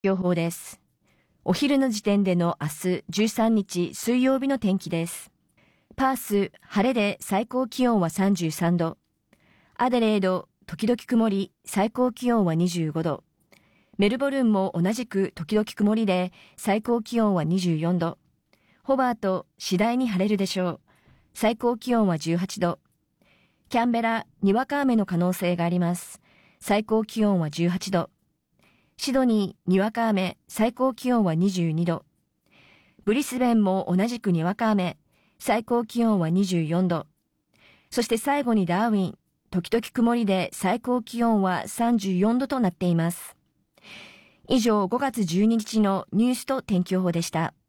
予報です。お昼の時点での明日13日水曜日の天気です。パース、晴れで最高気温は33度。アデレード、時々曇り、最高気温は25度。メルボルンも同じく時々曇りで、最高気温は24度。ホバート、次第に晴れるでしょう。最高気温は18度。キャンベラ、にわか雨の可能性があります。最高気温は18度。シドニー、にわか雨、最高気温は22度。ブリスベンも同じくにわか雨、最高気温は24度。そして最後にダーウィン、時々曇りで最高気温は34度となっています。以上、5月12日のニュースと天気予報でした。